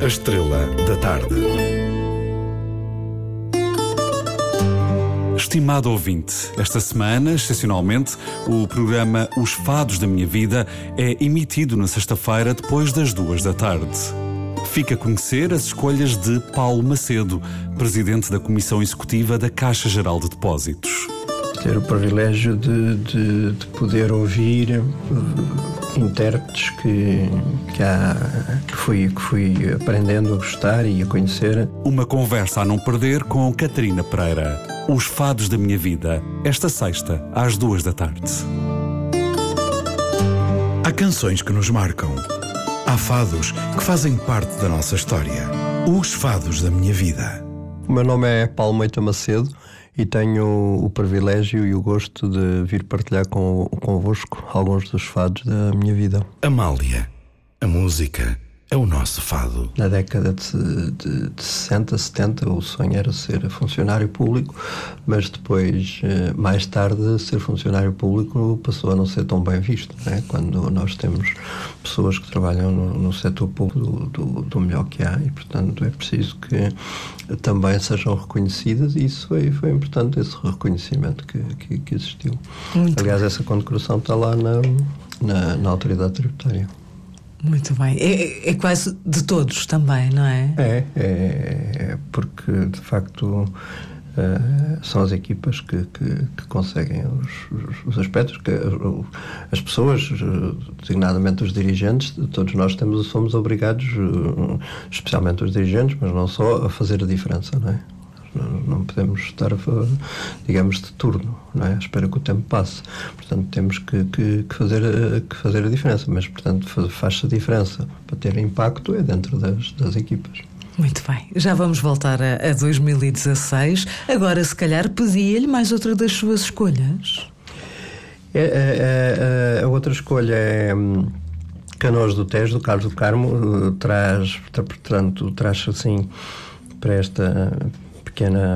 estrela da tarde. Estimado ouvinte, esta semana, excepcionalmente, o programa Os Fados da Minha Vida é emitido na sexta-feira depois das 14h. Fica a conhecer as escolhas de Paulo Macedo, presidente da Comissão Executiva da Caixa Geral de Depósitos. Ter o privilégio de poder ouvir intérpretes que fui aprendendo a gostar e a conhecer. Uma conversa a não perder com Catarina Pereira. Os Fados da Minha Vida, esta sexta, às 14h. Há canções que nos marcam. Há fados que fazem parte da nossa história. Os Fados da Minha Vida. O meu nome é Paulo Moita Macedo e tenho o privilégio e o gosto de vir partilhar convosco alguns dos fados da minha vida. Amália, a música é o nosso fado. Na década de 60, 70, o sonho era ser funcionário público, mas depois, mais tarde, ser funcionário público passou a não ser tão bem visto, né? Quando nós temos pessoas que trabalham no setor público do melhor que há e, portanto, é preciso que também sejam reconhecidas e isso foi importante, esse reconhecimento que existiu. Aliás, essa condecoração está lá na autoridade tributária. Muito bem. É quase de todos também, não é? É porque, de facto, são as equipas que conseguem os aspectos que as pessoas, designadamente os dirigentes, todos nós somos obrigados, especialmente os dirigentes, mas não só, a fazer a diferença, não é? Não podemos estar, digamos, de turno, não é? À espera que o tempo passe. Portanto, temos que fazer a diferença. Mas, portanto, faz-se a diferença para ter impacto é dentro das equipas. Muito bem. Já vamos voltar a 2016. Agora, se calhar, pedia-lhe mais outra das suas escolhas. A outra escolha é Canoas do Tejo, do Carlos do Carmo. Traz assim, para esta